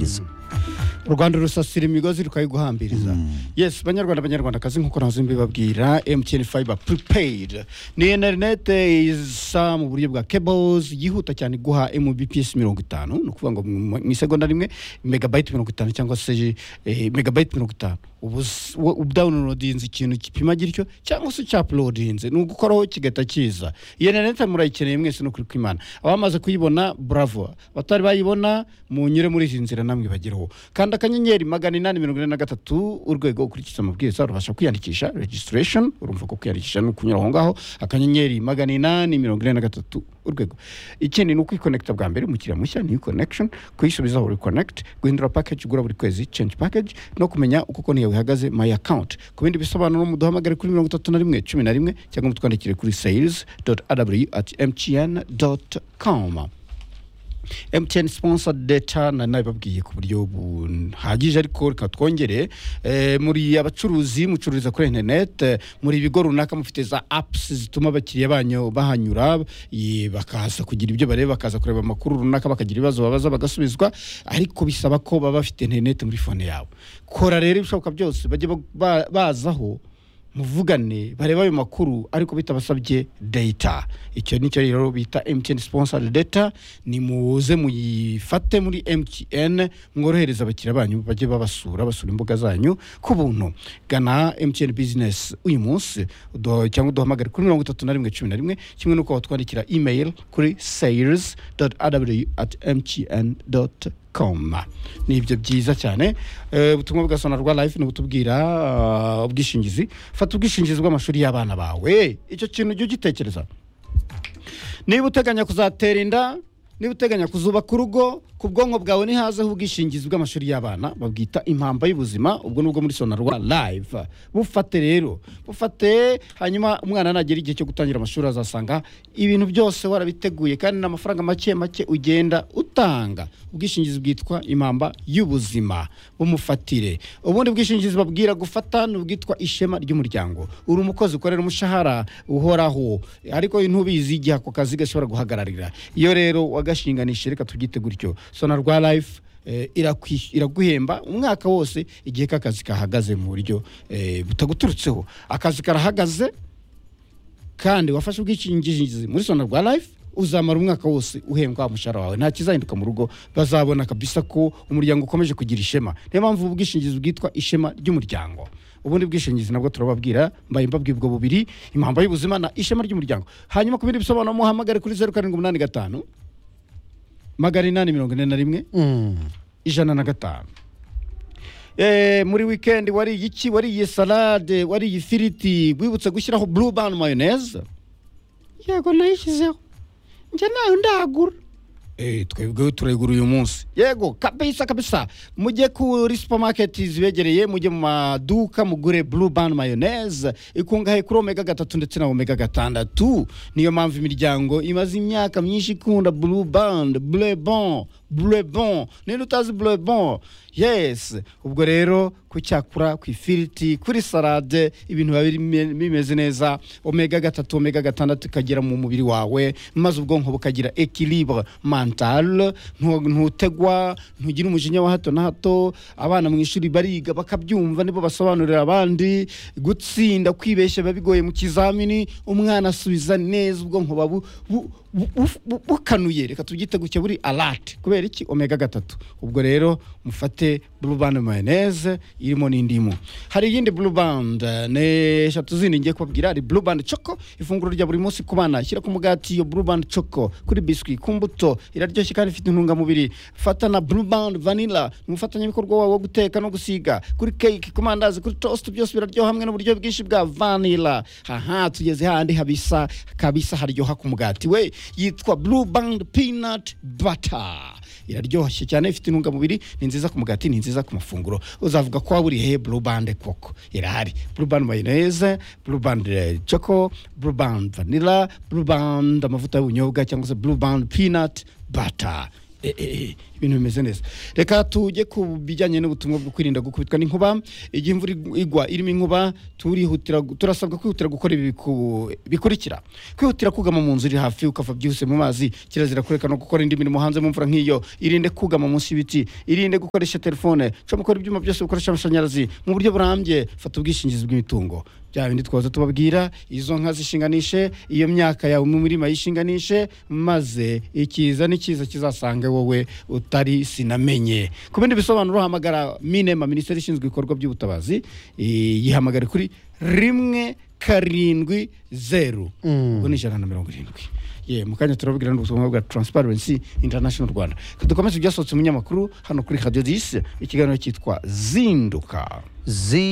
rukaguhambiriza. u Rwanda rusasira imigozi rukayiguhambiriza. Yes, banyarwanda kazi nkuko nazo mbibabwira, MTN Fiber Prepaid ni internet isa mu buryo bwa cables yihuta cyane guha Mbps 50, no kuvuga ngo mu segonda rimwe megabyte 50 cyangwa se megabyte 50. ubu downloadinze ikintu kipima gityo cyangwa se uploadinze nugukoraho kigata kiza. Iyo internet murayikeneye mwese no kuri kwimana. Abamaze kuyibona bravo, batari bayibona munyure muri izi nzira namwe bageraho. Kanda akanyenyeri 843 urwego ukurikiza amabwiriza rubasha kwiyandikisha registration. Urumva ko kwiyandikisha no kunyura aho ngaho akanyenyeri 843 urwego. Ikindi ni ukwiconnecta bwa mbere umukiriya mushya new connection, kuyisubizaho reconnect, guhindura package ugura buri kwezi change package, no kumenya uko niyo bihagaze my account. Ku bindi bisobanuro muduhamagare kuri 3111 cyangwa mutwandikire kuri sales.aw@mtn.com. MTN sponsored data na nababwiye ku buryo buhagije, ariko twongere muri abacuruzi mucururiza kuri internet, muri ibigo runaka mufite za apps zituma abakiriya banyu bahanyura bakaza kugira ibyo bareba, bakaza kureba amakuru runaka, bakagira ibibazo babaza bagasubizwa, ariko bisaba ko baba bafite internet muri phone yawe. Kora rero ibishoboka byose bajye bazaho muvugane bareba ayo makuru, ariko bitabasabye data. Icyo nicyo rero bita MTN sponsored data. Ni muze muyifate muri MTN, mworohereza abakiriya banyu bajye basura imbuga zanyu ku buntu. Gana MTN business uyu munsi cyangwa duhamagare kuri 3111 kimwe nuko watwandikira email kuri sales.aw@mtn.com. Ni ibyo byiza cyane. Ubutumwa bwa Sonarwa Life ni butubwira ubwishingizi. Fata ubwishingizi bw'amashuri y'abana bawe. Icyo kintu cyo gitekereza. Niba uteganya kuzatera inda, niba uteganya kuzubaka urugo, ku bwonko bwawe ni hazeho ubwishingizi bw'amashuri y'abana babwita impamba y'ubuzima. Ubwo nubwo muri Sonarwa Live. Bufate rero, bufate, hanyuma umwana nagera igihe cyo gutangira amashuri azasanga ibintu byose warabiteguye kandi n'amafaranga make ugenda utanga. Ubwishingizi bwitwa impamba y'ubuzima, bumufatire. Ubundi bwishingizi babwira gufata n'ubwitwa ishema ry'umuryango. Uri umukozi ukorera umushahara uhoraho, ariko ntubizi igihe ako kazi gashobora guhagararira. Iyo rero wagashinganisha, reka tubyite gutyo, Sonarwa Life iraguhemba umwaka wose igihe k'akazi kahagaze mu buryo butaguturutseho. Akazi karahagaze kandi wafashe ubwishingizi muri Sonarwa Life, uzamara umwaka wose uhembwa umushahara wawe, nta kizahinduka mu rugo. Bazabona kabisa ko umuryango ukomeje kugira ishema. Niyo mpamvu ubwishingizi bwitwa ishema ry'umuryango. Ubundi bwishingizi nabwo turababwira, mbaye mbabwiye ubwo bubiri, impamba y'ubuzima na ishema ry'umuryango. Hanyuma ku bindi bisobanuro muhamagare kuri 0785 841 105. Muri weekend wari iki? Wari salade, wari ifiriti, wibutse gushyiraho Blue Band mayonnaise? Yego nayishyizeho. Nje nayo ndagura. Twebwe turayigura uyu munsi. Yego kabisa. Mujye kuri supermarket zibegereye, mujye mu maduka mugure Blue Band mayonnaise ikungahaye kuri omega 3 ndetse na omega 6. Niyo mpamvu imiryango imaze imyaka myinshi ikunda Blue Band. Bleu bon. Nino utazi Bleu bon. Yes, ubwo rero kucyakura ku ifiriti, kuri salade, ibintu bimeze neza. Omega 3 omega 6 kagera mu mubiri wawe, maze ubwonko bukagira équilibre mental, ntutegwa, ntugira umujinya wa hato na hato. Abana mu ishuri bariga bakabyumva, nibo basobanurira abandi. Gutsinda kwibeshya babigoye mu kizamini, umwana asubiza neza, ubwonko bukanuye. Reka tubyite gutya buri alert kubera iki? Omega 3. Ubwo rero mufate Blue Band mayonnaise irimo n'indimu. Hari yindi Blue Band eshatu zindi ngiye kubabwira. Ari Blue Band Choco, ifunguro rya buri munsi ku bana. Shyira ku mugati yo Blue Band Choco, kuri biscuit, ku mbuto, iraryoshye kandi ifite intungamubiri. Fata na Blue Band Vanilla, umufatanya bikorwa wawe wo guteka no gusiga, kuri cake, ku mandazi, kuri toast, byose biraryoha hamwe n'uburyo bwinshi bwa vanilla. Tugeze handi kabisa haryoha ku mugati we, yitwa Blue Band Peanut Butter. Iraryoshye cyane, ifite intungamubiri, ni nziza ku mugati, ni nziza ku mafunguro. Uzavuga ko waburi he Blue Band koko. Irahari Blue Band mayonnaise, Blue Band Choco, Blue Band Vanilla, Blue Band amavuta y'ubunyobwa cyangwa se Blue Band Peanut Butter. ibintu bimeze neza. Reka tujye ku bijyanye n'ubutumwa bwo kwirinda gukubitwa n'inkuba. Igihe imvura igwa irimo inkuba turasabwa kwihutira gukora ibi bikurikira: kwihutira kugama mu nzu iri hafi ukava byihuse mu mazi, kirazira kureka no gukora indi mirimo hanze mu mvura nk'iyo, irinde kugama munsi y'ibiti, irinde gukoresha telefone, comokora ibyuma byose bikoresha amashanyarazi mu buryo burambye, fata ubwishingizi bw'imitungo. Bya bindi twaza tubabwira, izo nka zishinganishe, iyo myaka yawe mu mirima yishinganishe, maze ikiza n'ikiza kizasange wowe utari sinamenye. Ku bindi bisobanuro hamagara Minema, Minisiteri ishinzwe ibikorwa by'ubutabazi, yihamagare kuri 170 ubwo ni 170. Mu kanya turababwira n'ubutumwa bwa Transparency International Rwanda. Dukomeze ibyasohotse mu nyamakuru hano kuri Radio 10, ikiganiro cyitwa Zinduka.